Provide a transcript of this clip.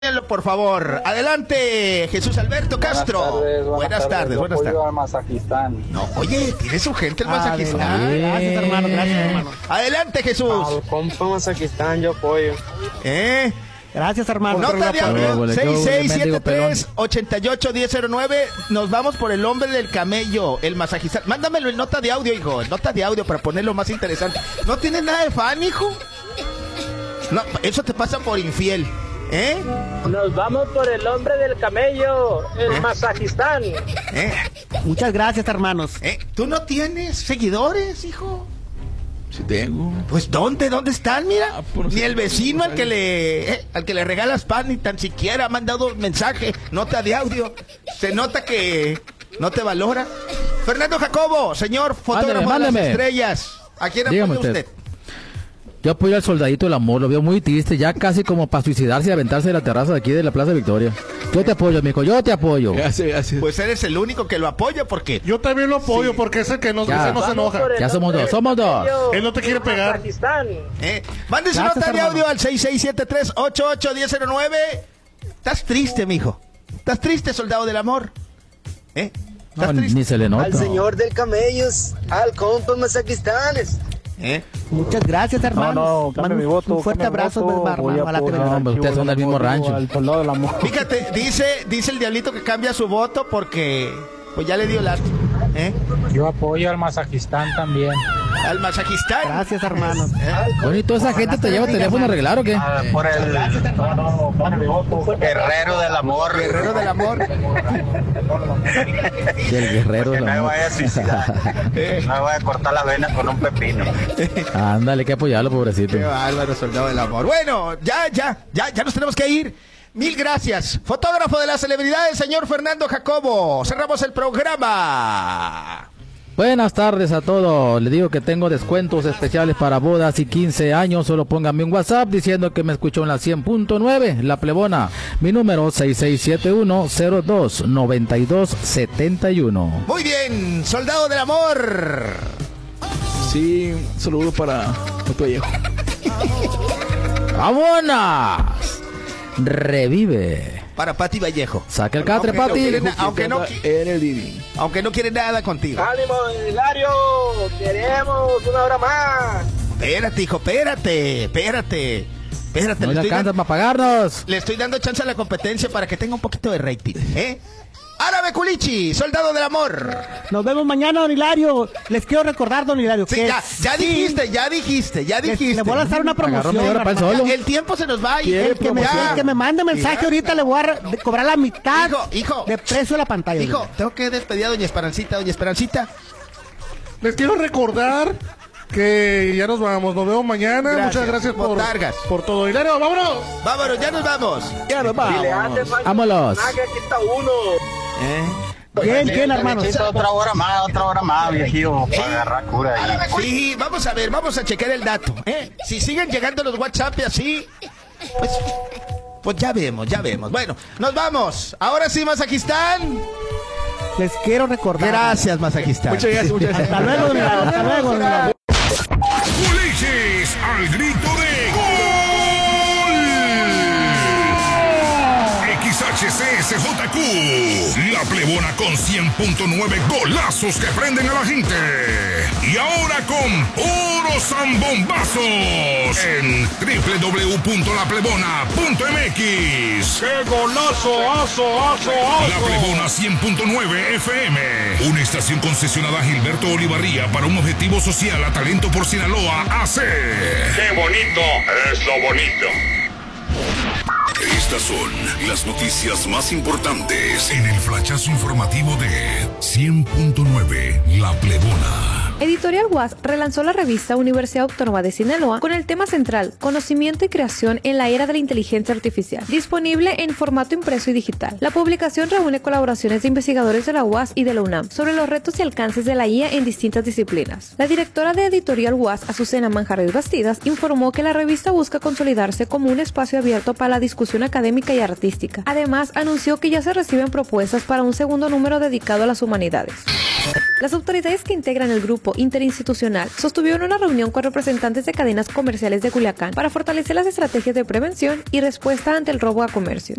Por favor, adelante, Jesús Alberto Castro. Buenas tardes. Al Mazajistán. No, oye, tiene su gente el Mazajistán. Gracias, hermano. Adelante, Jesús. Al compa Mazajistán, yo apoyo. Gracias, hermano. Nota de audio 6673-881009. Nos vamos por el hombre del camello, el Mazajistán. Mándamelo en nota de audio, hijo. Nota de audio para ponerlo más interesante. ¿No tienes nada de fan, hijo? No, eso te pasa por infiel. Nos vamos por el hombre del camello, el Mazajistán. Muchas gracias, hermanos. ¿Tú no tienes seguidores, hijo? Sí tengo. Pues ¿dónde están? Mira, ni el vecino al que le regalas pan ni tan siquiera ha mandado mensaje, nota de audio. Se nota que no te valora. Fernando Jacobo, señor fotógrafo de las estrellas, ¿a quién apoya usted? Yo apoyo al soldadito del amor, lo veo muy triste, ya casi como para suicidarse y aventarse de la terraza de aquí de la Plaza Victoria. Yo te apoyo, mijo, yo te apoyo. Gracias. Pues eres el único que lo apoya, porque yo también lo apoyo, porque es el que no se enoja. Ya somos dos. Él no te quiere pegar. Mande su nota de audio al 6673-881009. Estás triste, mijo. Estás triste, soldado del amor. No, ni se le nota. Al señor del camellos, al compa Mazaquistanes. Muchas gracias, hermano. Cambia mi voto. Un fuerte abrazo, hermano. Ustedes son del mismo rancho. Fíjate, dice el diablito que cambia su voto porque pues ya le dio lástima. Yo apoyo al Mazajistán también. ¿Al Mazajistán? Gracias, hermano. Bueno, ¿y toda esa gente te lleva teléfono a arreglar o qué? Por el guerrero del amor. Guerrero del amor. Del guerrero del amor. No me vaya a suicidar. No me voy a cortar las venas con un pepino. Ándale, hay que apoyarlo, pobrecito. Qué bárbaro, soldado del amor. Bueno, ya nos tenemos que ir. Mil gracias. Fotógrafo de las celebridades, señor Fernando Jacobo. Cerramos el programa. Buenas tardes a todos. Le digo que tengo descuentos especiales para bodas y 15 años. Solo póngame un WhatsApp diciendo que me escuchó en la 100.9, La Plebona. Mi número 6671-029271. Muy bien, soldado del amor. Sí, un saludo para Otto Vallejo. ¡Vámonos! Revive. Para Pati Vallejo. Saca el catre, Pati. Aunque no quiere nada contigo. ¡Ánimo, Hilario! ¡Queremos una hora más! Espérate, hijo, espérate. No le alcanzas para pagarnos. Le estoy dando chance a la competencia para que tenga un poquito de rating, Árabe Culichi, soldado del amor. Nos vemos mañana, don Hilario. Les quiero recordar, don Hilario, sí, que ya dijiste. Le voy a lanzar una promoción. El tiempo se nos va. El que me mande mensaje ahorita le voy a cobrar la mitad de precio de la pantalla. Hijo, tengo que despedir a doña Esperancita. Les quiero recordar que ya nos vamos. Nos vemos mañana. Muchas gracias por todo. Hilario, vámonos. Vámonos, ya nos vamos. Vámonos. Aquí está uno. Bien, hermano. Otra hora más, viejillo, para agarrar cura ahí. Sí, vamos a checar el dato. Si siguen llegando los WhatsApp y así, pues ya vemos. Bueno, nos vamos. Ahora sí, Mazajistán. Les quiero recordar. Gracias, Mazajistán. Muchas gracias. Hasta luego, don Hilario. Culichis al grito de ¡Gol! XHCSJQ, La Plebona con 100.9 golazos que prenden a la gente. Y ahora con puros zambombazos en www.laplebona.mx. ¡Qué golazo, aso! La Plebona 100.9 FM, una estación concesionada a Gilberto Olivarría para un objetivo social a Talento por Sinaloa AC. ¡Qué bonito es lo bonito! Estas son las noticias más importantes en el flachazo informativo de 100.9 La Plebona. Editorial UAS relanzó la revista Universidad Autónoma de Sinaloa con el tema central Conocimiento y creación en la era de la inteligencia artificial, disponible en formato impreso y digital. La publicación reúne colaboraciones de investigadores de la UAS y de la UNAM sobre los retos y alcances de la IA en distintas disciplinas. La directora de Editorial UAS, Azucena Manjarres Bastidas, informó que la revista busca consolidarse como un espacio abierto para la discusión académica y artística. Además, anunció que ya se reciben propuestas para un segundo número dedicado a las humanidades. Las autoridades que integran el grupo equipo interinstitucional sostuvieron una reunión con representantes de cadenas comerciales de Culiacán para fortalecer las estrategias de prevención y respuesta ante el robo a comercio.